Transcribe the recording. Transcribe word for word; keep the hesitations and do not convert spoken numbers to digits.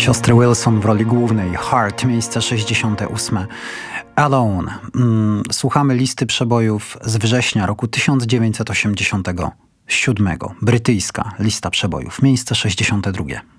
Siostry Wilson w roli głównej, Heart, miejsce sześćdziesiąte ósme. Alone. Mm, słuchamy listy przebojów z września roku tysiąc dziewięćset osiemdziesiątego siódmego. Brytyjska lista przebojów, miejsce sześćdziesiąte drugie.